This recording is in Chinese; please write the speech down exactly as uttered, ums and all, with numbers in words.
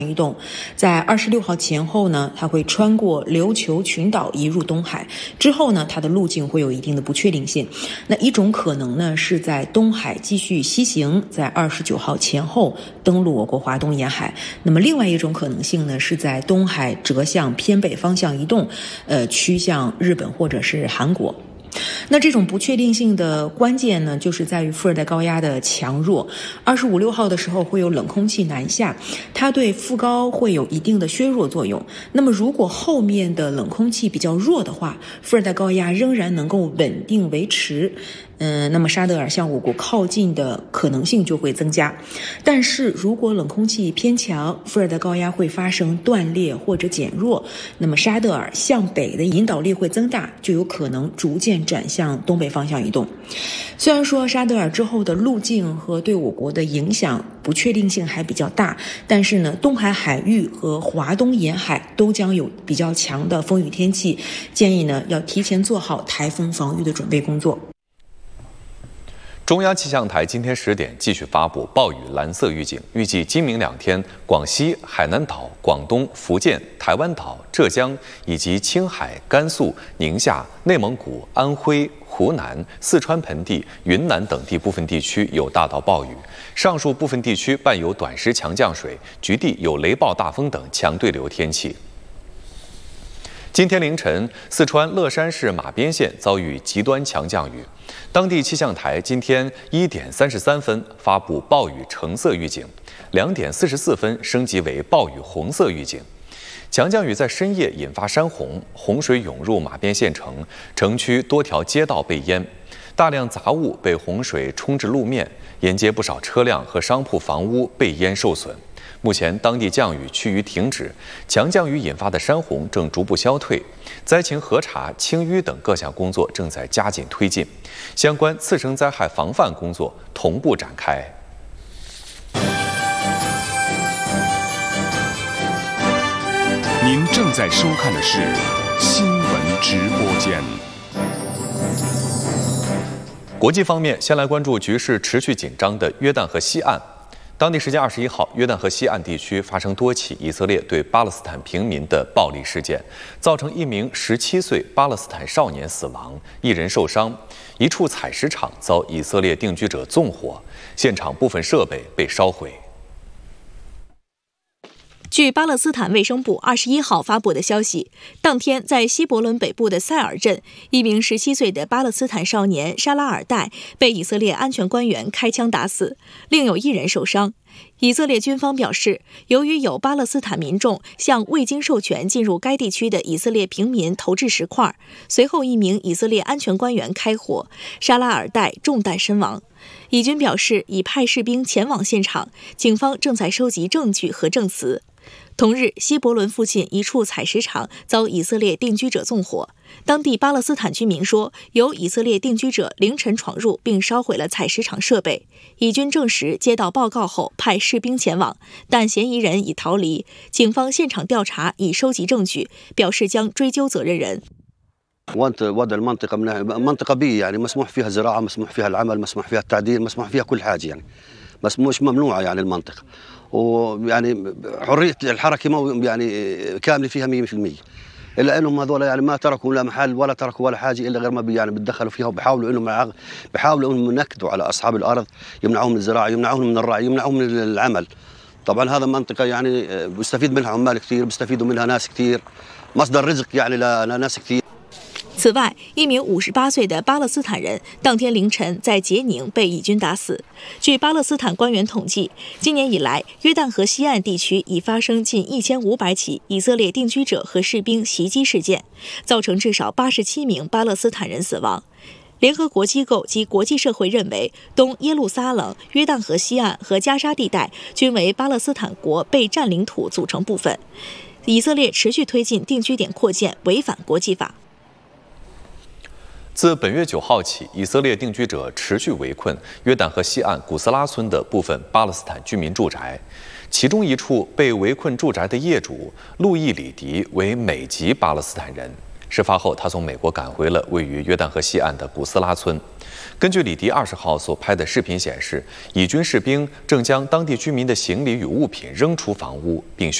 移动，在二十六号前后呢，它会穿过琉球群岛移入东海，之后呢，它的路径会有一定的不确定性。那一种可能呢，是在东海继续西行，在二十九号前后登陆我国华东沿海。那么另外一种可能性呢，是在东海折向偏北方向移动，呃，趋向日本或者是韩国。那这种不确定性的关键呢，就是在于副热带高压的强弱。二十五六号的时候会有冷空气南下，它对副高会有一定的削弱作用。那么如果后面的冷空气比较弱的话，副热带高压仍然能够稳定维持。嗯，那么沙德尔向我国靠近的可能性就会增加。但是如果冷空气偏强，副热带高压会发生断裂或者减弱，那么沙德尔向北的引导力会增大，就有可能逐渐转向东北方向移动。虽然说沙德尔之后的路径和对我国的影响不确定性还比较大，但是呢，东海海域和华东沿海都将有比较强的风雨天气，建议呢要提前做好台风防御的准备工作。 中央气象台今天十点继续发布暴雨蓝色预警，预计今明两天，广西、海南岛、广东、福建、台湾岛、浙江以及青海、甘肃、宁夏、内蒙古、安徽、湖南、四川盆地、云南等地部分地区有大到暴雨，上述部分地区伴有短时强降水，局地有雷暴大风等强对流天气。今天凌晨，四川乐山市马边县遭遇极端强降雨，当地气象台今天一点三十三分发布暴雨橙色预警，两点四十四分升级为暴雨红色预警。强降雨在深夜引发山洪，洪水涌入马边县城，城区多条街道被淹，大量杂物被洪水冲至路面，沿街不少车辆和商铺房屋被淹受损。目前当地降雨趋于停止，强降雨引发的山洪正逐步消退，灾情核查、清淤等各项工作正在加紧推进，相关次生灾害防范工作同步展开。 您正在收看的是新闻直播间。 国际方面，先来关注局势持续紧张的约旦河西岸。当地时间二十一号，约旦河西岸地区发生多起以色列对巴勒斯坦平民的暴力事件，造成一名十七岁巴勒斯坦少年死亡，一人受伤。一处采石场遭以色列定居者纵火，现场部分设备被烧毁。 据巴勒斯坦卫生部二十一号发布的消息，当天在西伯伦北部的塞尔镇，一名十七岁的巴勒斯坦少年沙拉尔代被以色列安全官员开枪打死，另有一人受伤。以色列军方表示，由于有巴勒斯坦民众向未经授权进入该地区的以色列平民投掷石块，随后一名以色列安全官员开火，沙拉尔代中弹身亡。以军表示已派士兵前往现场，警方正在收集证据和证词。同日，西伯伦附近一处采石场遭以色列定居者纵火。当地巴勒斯坦居民说，有以色列定居者凌晨闯入并烧毁了采石场设备。以军证实接到报告后派士兵前往，但嫌疑人已逃离。警方现场调查已收集证据，表示将追究责任人。 وضع المنطقة منطقة بيئة يعني مسموح فيها زراعة مسموح فيها العمل مسموح فيها التعديل مسموح فيها كل حاجة يعني بس مش ممنوعة يعني المنطقة ويعني حرية الحركة يعني كاملة فيها مية بالمية إلا إنهم هذول يعني ما تركوا لا محل ولا تركوا ولا حاجة إلا غير ما بي يعني بتدخلوا فيها وبيحاولوا إنهم بيحاولوا إنهم ينكدوا على أصحاب الأرض يمنعوهم من الزراعة يمنعوهم من الرعي يمنعوهم من العمل. طبعا هذا منطقة يعني بيستفيد منها عمال كثير بيستفيدوا منها ناس كثير مصدر رزق يعني لناس كثير。 此外，一名五十八岁的巴勒斯坦人当天凌晨在杰宁被以军打死。据巴勒斯坦官员统计，今年以来，约旦河西岸地区已发生近一千五百起以色列定居者和士兵袭击事件，造成至少八十七名巴勒斯坦人死亡。联合国机构及国际社会认为，东耶路撒冷、约旦河西岸和加沙地带均为巴勒斯坦国被占领土组成部分。以色列持续推进定居点扩建，违反国际法。 自本月九号起，以色列定居者持续围困约旦河西岸古斯拉村的部分巴勒斯坦居民住宅，其中一处被围困住宅的业主路易里迪为美籍巴勒斯坦人。 事发后，他从美国赶回了位于约旦河西岸的古斯拉村。根据李迪二十号所拍的视频显示，以军士兵正将当地居民的行李与物品扔出房屋，并